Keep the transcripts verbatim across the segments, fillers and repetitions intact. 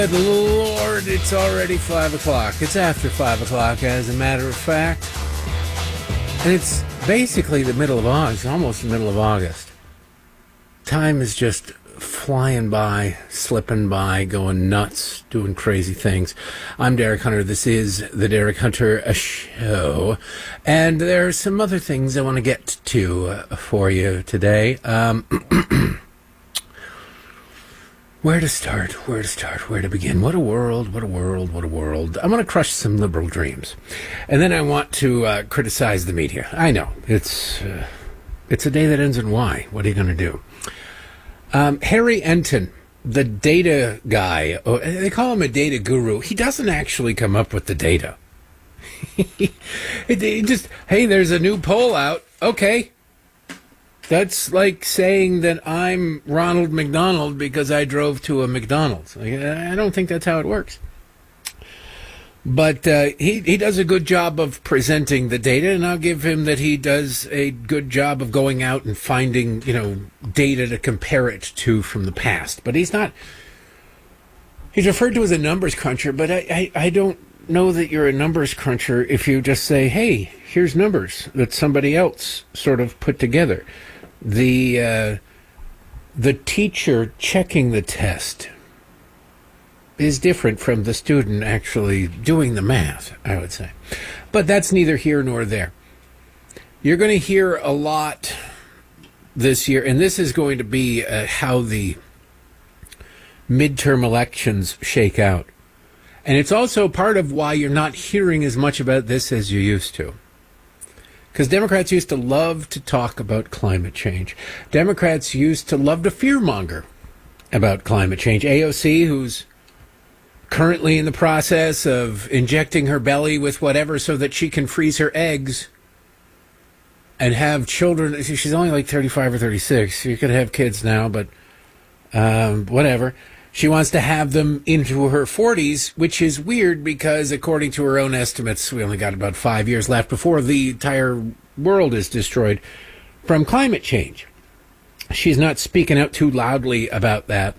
Good Lord, it's already five o'clock. It's after five o'clock, as a matter of fact. And it's basically the middle of August, almost the middle of August. Time is just flying by, slipping by, going nuts, doing crazy things. I'm Derek Hunter. This is the Derek Hunter Show. And there are some other things I want to get to uh, for you today. Um... Where to start? Where to start? Where to begin? What a world, what a world, what a world. I want to crush some liberal dreams. And then I want to uh, criticize the media. I know, it's uh, it's a day that ends in Y. What are you going to do? Um, Harry Enton, the data guy, oh, they call him a data guru. He doesn't actually come up with the data. he, he just, hey, there's a new poll out. Okay. That's like saying that I'm Ronald McDonald because I drove to a McDonald's. I don't think that's how it works. But uh, he, he does a good job of presenting the data, and I'll give him that he does a good job of going out and finding, you know, data to compare it to from the past. But he's not, he's referred to as a numbers cruncher, but I, I, I don't know that you're a numbers cruncher if you just say, hey, here's numbers that somebody else sort of put together. The uh, the teacher checking the test is different from the student actually doing the math, I would say. But that's neither here nor there. You're going to hear a lot this year, and this is going to be uh, how the midterm elections shake out. And it's also part of why you're not hearing as much about this as you used to. Because Democrats used to love to talk about climate change. Democrats used to love to fearmonger about climate change. A O C, who's currently in the process of injecting her belly with whatever so that she can freeze her eggs and have children. She's only like thirty-five or thirty-six. You could have kids now, but um, whatever. She wants to have them into her forties, which is weird because, according to her own estimates, we only got about five years left before the entire world is destroyed from climate change. She's not speaking out too loudly about that.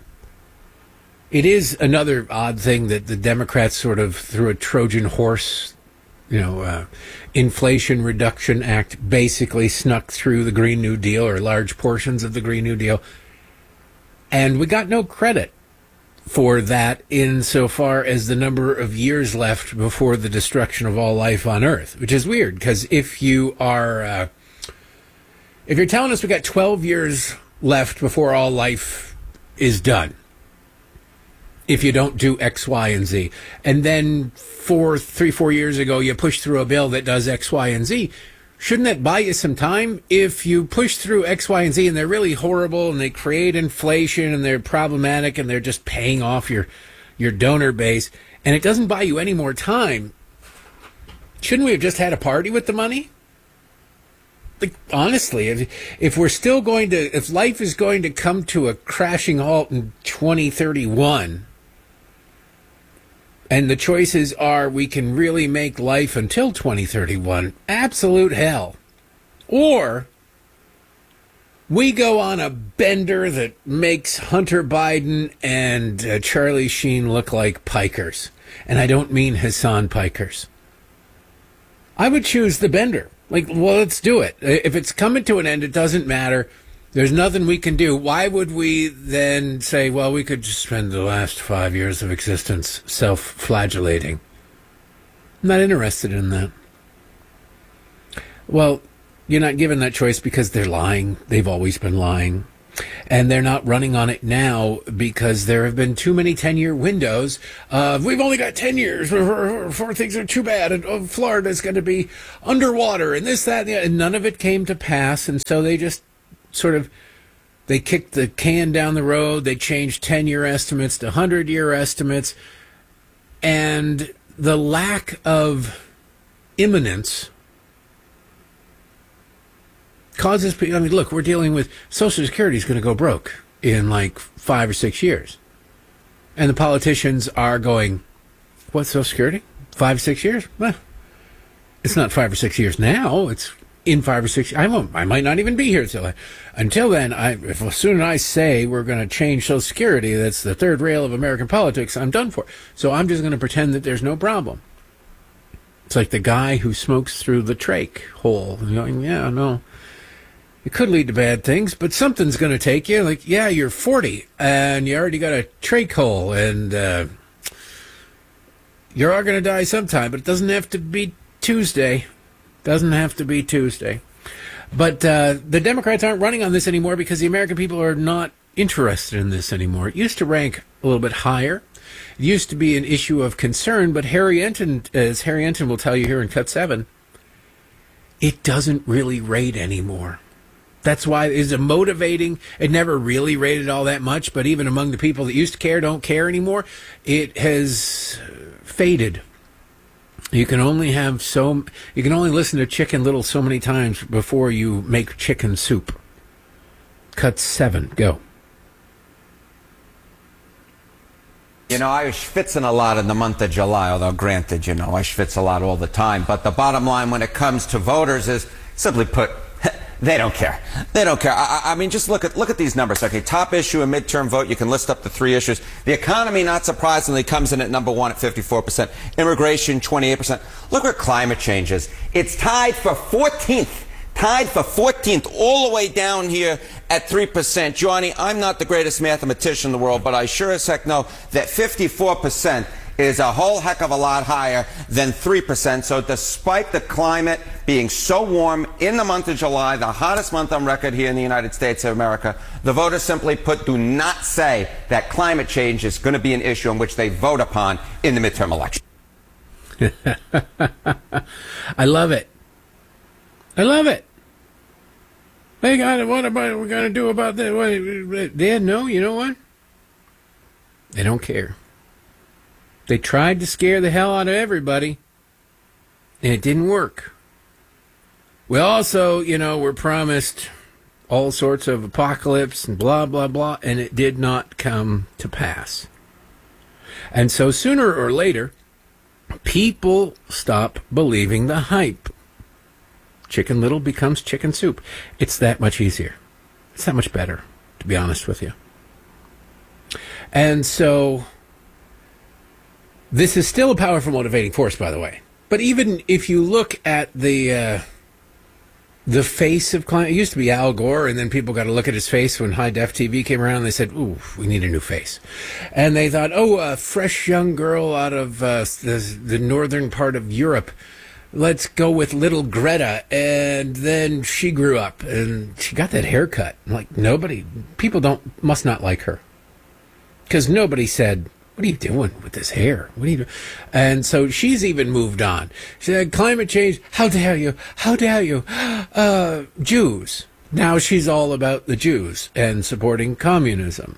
It is another odd thing that the Democrats sort of, through a Trojan horse, you know, uh, Inflation Reduction Act, basically snuck through the Green New Deal, or large portions of the Green New Deal. And we got no credit for that insofar as the number of years left before the destruction of all life on Earth, which is weird, because if you are, uh, if you're telling us we got twelve years left before all life is done, if you don't do X, Y, and Z, and then four, three, four years ago you push through a bill that does X, Y, and Z, shouldn't that buy you some time? If you push through X, Y, and Z and they're really horrible and they create inflation and they're problematic and they're just paying off your your donor base, and it doesn't buy you any more time, shouldn't we have just had a party with the money? Like, honestly, if, if we're still going to, if life is going to come to a crashing halt in twenty thirty-one, and the choices are we can really make life until twenty thirty-one, absolute hell. Or we go on a bender that makes Hunter Biden and uh, Charlie Sheen look like pikers. And I don't mean Hassan pikers. I would choose the bender. Like, well, let's do it. If it's coming to an end, it doesn't matter. There's nothing we can do. Why would we then say, well, we could just spend the last five years of existence self-flagellating? I'm not interested in that. Well, you're not given that choice because they're lying. They've always been lying. And they're not running on it now because there have been too many ten-year windows. Uh, we've only got ten years before things are too bad. And oh, Florida's going to be underwater and this, that, and, the, and none of it came to pass. And so they just sort of, they kicked the can down the road. They changed ten-year estimates to hundred-year estimates. And the lack of imminence causes people, I mean, look, we're dealing with Social Security is going to go broke in like five or six years. And the politicians are going, what, Social Security? Five, six years? Well, it's not five or six years now. It's in five or six, I won't, I might not even be here till I, until then, I, if as soon as I say we're going to change Social Security, that's the third rail of American politics, I'm done for. So I'm just going to pretend that there's no problem. It's like the guy who smokes through the trach hole, going, yeah, no, it could lead to bad things, but something's going to take you. Like, yeah, you're forty, and you already got a trach hole, and uh, you're all going to die sometime, but it doesn't have to be Tuesday. Doesn't have to be Tuesday. But uh, the Democrats aren't running on this anymore because the American people are not interested in this anymore. It used to rank a little bit higher. It used to be an issue of concern, but Harry Enton, as Harry Enton will tell you here in Cut seven, it doesn't really rate anymore. That's why it's a motivating. It never really rated all that much, but even among the people that used to care don't care anymore. It has faded. You can only have so, you can only listen to Chicken Little so many times before you make chicken soup. Cut seven, go. You know, I was schwitzing a lot in the month of July, although granted, you know, I schwitz a lot all the time. But the bottom line when it comes to voters is, simply put, they don't care. They don't care. I, I mean, just look at look at these numbers. Okay, top issue, a midterm vote. You can list up the three issues. The economy, not surprisingly, comes in at number one at fifty-four percent. Immigration, twenty-eight percent. Look where climate change is. It's tied for fourteenth. Tied for fourteenth, all the way down here at three percent. Johnny, I'm not the greatest mathematician in the world, but I sure as heck know that fifty-four percent is a whole heck of a lot higher than three percent. So despite the climate being so warm in the month of July, the hottest month on record here in the United States of America, the voters simply put do not say that climate change is going to be an issue on which they vote upon in the midterm election. I love it. I love it. They got it. What about we're going to do about that? What, they no, you know what? They don't care. They tried to scare the hell out of everybody, and it didn't work. We also, you know, were promised all sorts of apocalypse and blah, blah, blah, and it did not come to pass. And so sooner or later, people stop believing the hype. Chicken Little becomes chicken soup. It's that much easier. It's that much better, to be honest with you. And so this is still a powerful motivating force, by the way. But even if you look at the uh, the face of climate, it used to be Al Gore, and then people got to look at his face when high-def T V came around, and they said, ooh, we need a new face. And they thought, oh, a fresh young girl out of uh, the, the northern part of Europe. Let's go with little Greta. And then she grew up, and she got that haircut. Like, nobody, people don't, must not like her. Because nobody said, what are you doing with this hair? What are you doing? And so she's even moved on. She said, climate change, how dare you? How dare you? Uh, Jews. Now she's all about the Jews and supporting communism.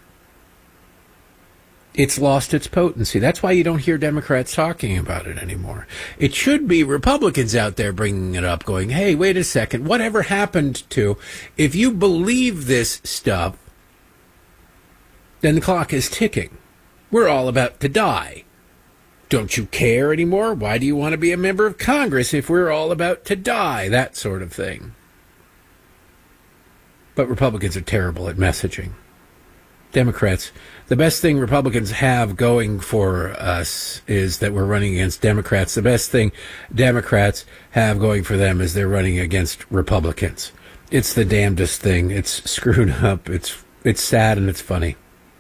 It's lost its potency. That's why you don't hear Democrats talking about it anymore. It should be Republicans out there bringing it up, going, hey, wait a second, whatever happened to, if you believe this stuff, then the clock is ticking. We're all about to die. Don't you care anymore? Why do you want to be a member of Congress if we're all about to die? That sort of thing. But Republicans are terrible at messaging. Democrats, the best thing Republicans have going for us is that we're running against Democrats. The best thing Democrats have going for them is they're running against Republicans. It's the damnedest thing. It's screwed up. It's it's sad and it's funny.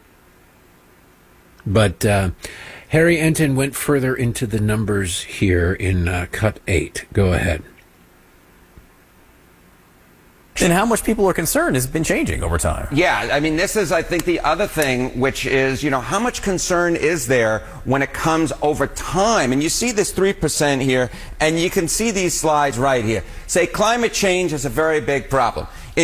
But uh, Harry Enton went further into the numbers here in uh, cut eight. Go ahead. And how much people are concerned has been changing over time. Yeah, I mean, this is, I think, the other thing, which is, you know, how much concern is there when it comes over time? And you see this three percent here, and you can see these slides right here. Say climate change is a very big problem.